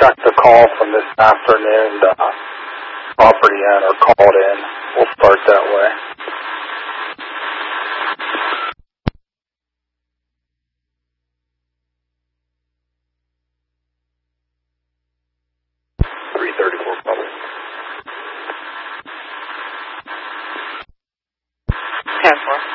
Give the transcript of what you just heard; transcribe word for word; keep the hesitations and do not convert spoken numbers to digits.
check the call from this afternoon, uh, property owner called in. We'll start that way. three thirty-four public. ten four.